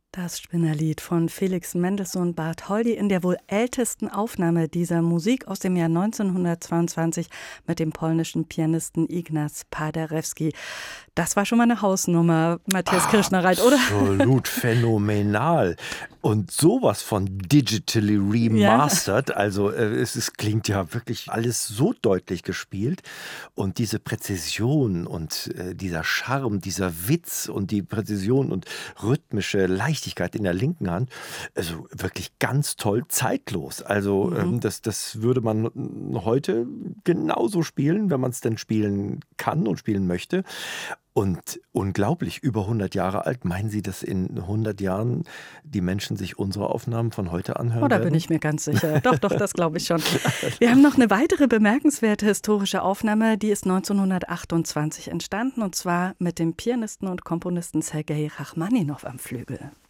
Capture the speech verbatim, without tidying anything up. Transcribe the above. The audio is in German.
Das Spinnerlied von Felix Mendelssohn Bartholdy in der wohl ältesten Aufnahme dieser Musik aus dem Jahr neunzehnhundertzweiundzwanzig mit dem polnischen Pianisten Ignaz Paderewski. Das war schon mal eine Hausnummer, Matthias Kirschner-Reit, oder? Absolut phänomenal. Und sowas von digitally remastered. Ja. Also äh, es, es klingt ja wirklich alles so deutlich gespielt. Und diese Präzision und äh, dieser Charme, dieser Witz und die Präzision und rhythmische Leichtigkeit in der linken Hand, also wirklich ganz toll, zeitlos. Also mhm. ähm, das, das würde man heute genauso spielen, wenn man es denn spielen kann und spielen möchte. Und unglaublich, über hundert Jahre alt. Meinen Sie, dass in hundert Jahren die Menschen sich unsere Aufnahmen von heute anhören Oh, da werden? bin ich mir ganz sicher. Doch, doch, das glaube ich schon. Wir haben noch eine weitere bemerkenswerte historische Aufnahme, die ist neunzehnhundertachtundzwanzig entstanden, und zwar mit dem Pianisten und Komponisten Sergei Rachmaninow am Flügel.